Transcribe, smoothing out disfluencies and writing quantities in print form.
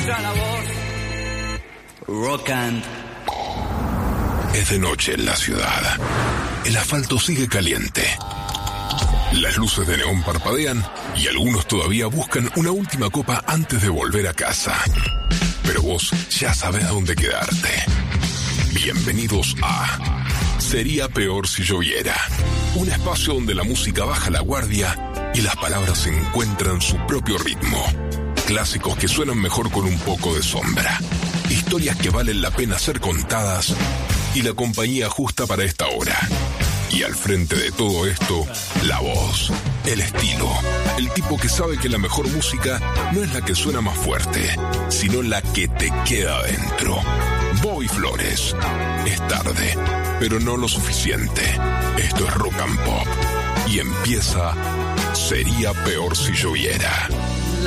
escucha la voz. Rock and. Es de noche en la ciudad. El asfalto sigue caliente. Las luces de neón parpadean y algunos todavía buscan una última copa antes de volver a casa. Pero vos ya sabés dónde quedarte. Bienvenidos a Sería Peor Si Lloviera. Un espacio donde la música baja la guardia y las palabras encuentran su propio ritmo. Clásicos que suenan mejor con un poco de sombra. Historias que valen la pena ser contadas y la compañía justa para esta hora. Y al frente de todo esto, la voz, el estilo, el tipo que sabe que la mejor música no es la que suena más fuerte, sino la que te queda adentro. Bobby Flores. Es tarde, pero no lo suficiente. Esto es Rock and Pop. Y empieza Sería Peor Si Lloviera.